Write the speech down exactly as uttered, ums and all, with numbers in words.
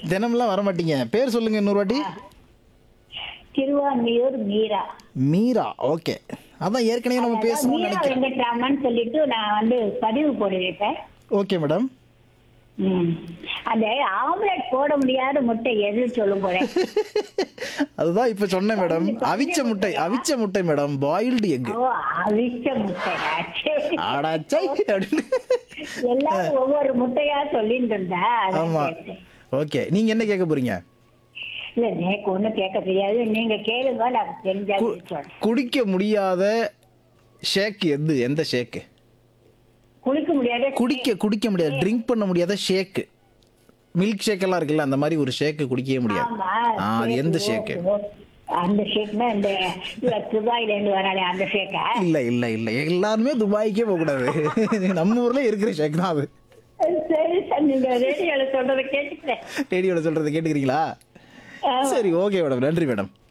தினம்லாம் வர மாட்டீங்க. பேர் சொல்லுங்க இன்னொரு வாட்டி. திருவான்மியூர் மீரா. மீரா. ஓகே. அதான் ஏற்கனவே நம்ம அதான் பேசணும்னு மீரா நினைக்கிறேன். வெங்கட்ராமன் சொல்லிட்டு நான் வந்து பதிவு போடுவேன். Okay madam. ம். அந்த ஆம்லெட் போட முடியாத முட்டை எது சொல்லும் போல. அதுதான் இப்ப சொன்னேன் மேடம். அவிச்ச முட்டை அவிச்ச முட்டை மேடம். Boiled egg. ஓ, அவிச்ச முட்டையா? சரி. ஆடாச்சை அப்படின்னு. எல்லாரும் ஒவ்வொரு முட்டையா சொல்லிட்டு இருந்தா அதான் ஆமா. கேட்டேன். ஓகே. நீங்க என்ன கேட்க போறீங்க? இல்ல எனக்கு ஒண்ணும் கேட்க தெரியாது, நீங்க கேளுங்க, நான் தெரிஞ்சா கு- சொல்றேன். குடிக்க முடியாத ஷேக் எது? எந்த ஷேக்? குளிக்க முடியாத குடிக்க குடிக்க முடியாது, ட்ரிங்க் பண்ண முடியாத ஷேக். மில்க் ஷேக் எல்லாம் இருக்குல்ல, அந்த மாதிரி ஒரு ஷேக் குடிக்கவே முடியாது. ஆமா, ஆ, அது எந்த ஷேக். ஷேக்? ஓ, அந்த ஷேக்னா இந்த இவ துபாயில இருந்து வராளே அந்த ஷேக்கா? இல்ல இல்ல இல்ல, எல்லாருமே துபாய்க்கே போக கூடாது. நம்ம ஊர்ல இருக்கிற ஷேக் தான் அது. சரி சார், நீங்க ரேடியோல சொல்றதை கேட்டுக்கிறேன். ரேடியோல சொல்றதை கேட்டுக்கிறீங்களா? ஆமா. சரி, ஓகே மேடம். நன்றி மேடம்.